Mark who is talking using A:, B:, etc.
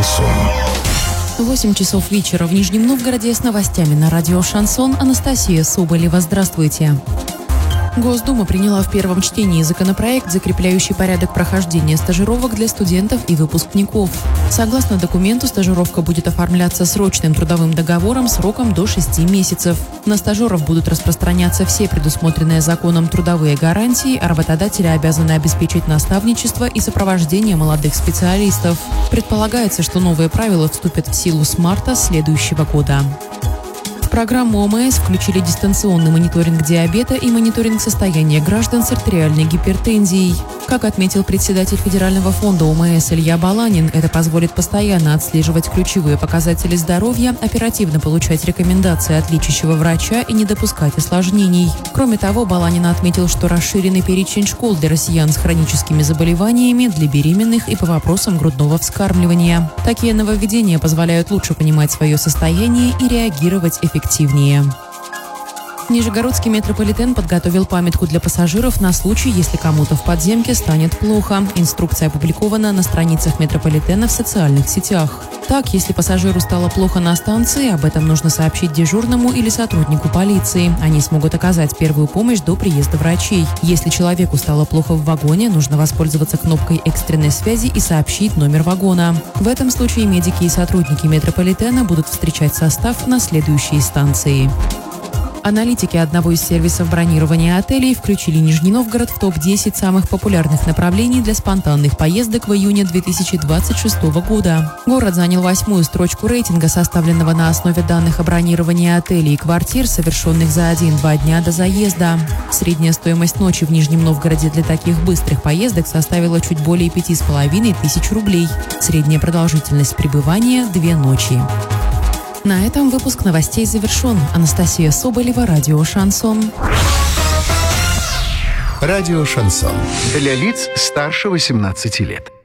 A: Шансон.
B: 8 часов вечера в Нижнем Новгороде с новостями на радио «Шансон». Анастасия Соболева. Здравствуйте. Госдума приняла в первом чтении законопроект, закрепляющий порядок прохождения стажировок для студентов и выпускников. Согласно документу, стажировка будет оформляться срочным трудовым договором сроком до 6 месяцев. На стажеров будут распространяться все предусмотренные законом трудовые гарантии, а работодатели обязаны обеспечить наставничество и сопровождение молодых специалистов. Предполагается, что новые правила вступят в силу с марта следующего года. В программу ОМС включили дистанционный мониторинг диабета и мониторинг состояния граждан с артериальной гипертензией. Как отметил председатель Федерального фонда ОМС Илья Баланин, это позволит постоянно отслеживать ключевые показатели здоровья, оперативно получать рекомендации от лечащего врача и не допускать осложнений. Кроме того, Баланин отметил, что расширенный перечень школ для россиян с хроническими заболеваниями, для беременных и по вопросам грудного вскармливания. Такие нововведения позволяют лучше понимать свое состояние и реагировать эффективнее. Нижегородский метрополитен подготовил памятку для пассажиров на случай, если кому-то в подземке станет плохо. Инструкция опубликована на страницах метрополитена в социальных сетях. Так, если пассажиру стало плохо на станции, об этом нужно сообщить дежурному или сотруднику полиции. Они смогут оказать первую помощь до приезда врачей. Если человеку стало плохо в вагоне, нужно воспользоваться кнопкой экстренной связи и сообщить номер вагона. В этом случае медики и сотрудники метрополитена будут встречать состав на следующей станции. Аналитики одного из сервисов бронирования отелей включили Нижний Новгород в топ-10 самых популярных направлений для спонтанных поездок в июне 2026 года. Город занял 8-ю строчку рейтинга, составленного на основе данных о бронировании отелей и квартир, совершенных за 1-2 дня до заезда. Средняя стоимость ночи в Нижнем Новгороде для таких быстрых поездок составила чуть более 5500 рублей. Средняя продолжительность пребывания – 2 ночи. На этом выпуск новостей завершен. Анастасия Соболева, радио «Шансон».
A: Радио «Шансон». Для лиц старше 18 лет.